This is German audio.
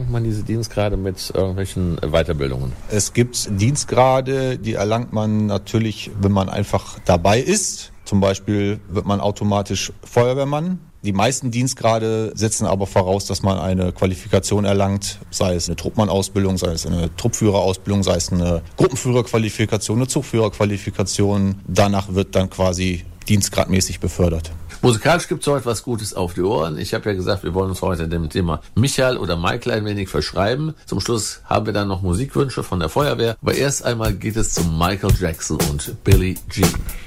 erlangt man diese Dienstgrade mit irgendwelchen Weiterbildungen? Es gibt Dienstgrade, die erlangt man natürlich, wenn man einfach dabei ist. Zum Beispiel wird man automatisch Feuerwehrmann. Die meisten Dienstgrade setzen aber voraus, dass man eine Qualifikation erlangt, sei es eine Truppmann-Ausbildung, sei es eine Truppführerausbildung, sei es eine Gruppenführerqualifikation, eine Zugführerqualifikation. Danach wird dann quasi dienstgradmäßig befördert. Musikalisch gibt es heute was Gutes auf die Ohren. Ich habe ja gesagt, wir wollen uns heute dem Thema Michael oder Michael ein wenig verschreiben. Zum Schluss haben wir dann noch Musikwünsche von der Feuerwehr. Aber erst einmal geht es zu Michael Jackson und Billie Jean.